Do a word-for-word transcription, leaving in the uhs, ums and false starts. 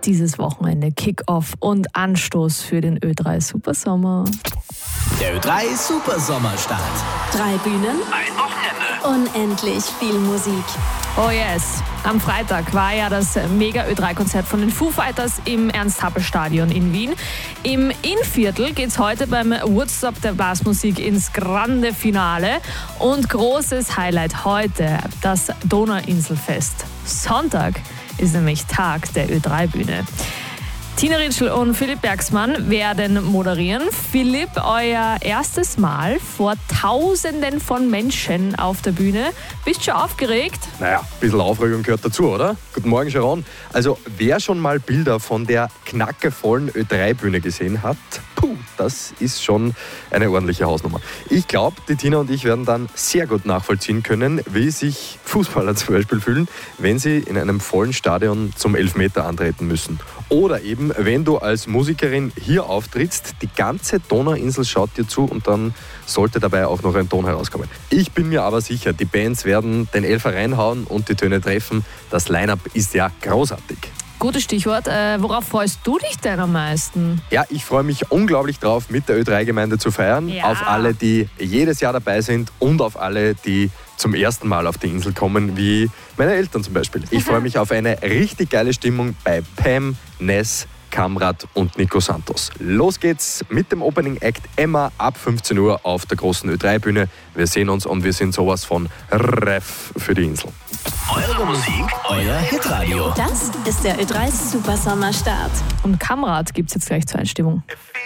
dieses Wochenende Kick-Off und Anstoß für den Ö drei Supersommer. Der Ö drei Supersommerstart. Drei Bühnen, Ein Wochenende. unendlich viel Musik. Oh yes, am Freitag war ja das Mega-Ö drei Konzert von den Foo Fighters im Ernst-Happel-Stadion in Wien. Im Innviertel geht's heute beim Woodstock der Blasmusik ins grande Finale. Und großes Highlight heute, das Donauinselfest. Sonntag ist nämlich Tag der Ö drei Bühne. Tina Ritschl und Philipp Bergsmann werden moderieren. Philipp, euer erstes Mal vor Tausenden von Menschen auf der Bühne. Bist du schon aufgeregt? Naja, ein bisschen Aufregung gehört dazu, oder? Guten Morgen, Sharon. Also, wer schon mal Bilder von der knackevollen Ö drei Bühne gesehen hat, puh, das ist schon eine ordentliche Hausnummer. Ich glaube, die Tina und ich werden dann sehr gut nachvollziehen können, wie sich Fußballer zum Beispiel fühlen, wenn sie in einem vollen Stadion zum Elfmeter antreten müssen. Oder eben, wenn du als Musikerin hier auftrittst, die ganze Donauinsel schaut dir zu und dann sollte dabei auch noch ein Ton herauskommen. Ich bin mir aber sicher, die Bands werden den Elfer reinhauen und die Töne treffen. Das Line-Up ist ja großartig. Gutes Stichwort. Äh, worauf freust du dich denn am meisten? Ja, ich freue mich unglaublich drauf, mit der Ö drei Gemeinde zu feiern. Ja. Auf alle, die jedes Jahr dabei sind und auf alle, die zum ersten Mal auf die Insel kommen, wie meine Eltern zum Beispiel. Ich freue mich auf eine richtig geile Stimmung bei Pam, Ness, Kamrat und Nico Santos. Los geht's mit dem Opening Act Emma ab fünfzehn Uhr auf der großen Ö drei Bühne. Wir sehen uns und wir sind sowas von reif für die Insel. Eure Musik, euer Hitradio. Das ist der Ö drei Supersommerstart. Und Kamrat gibt's jetzt gleich zur Einstimmung. If